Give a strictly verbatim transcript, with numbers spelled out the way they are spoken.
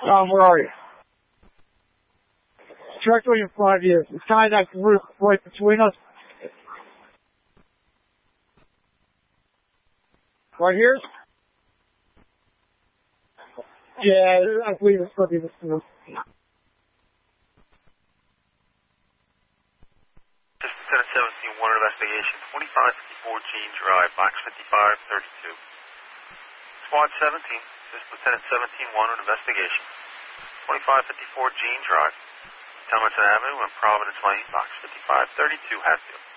Um, where are you? Directly in front of you. It's kind of that roof right between us. Right here? Yeah, I believe it's going to be this one. Lieutenant seventeen one investigation, twenty-five fifty-four Jean Drive, box fifty-five thirty-two. Squad seventeen, this is Lieutenant seventeen one on investigation, twenty-five fifty-four Jean Drive, Tomlinson Avenue and Providence Lane, box fifty-five thirty-two, Hatfield.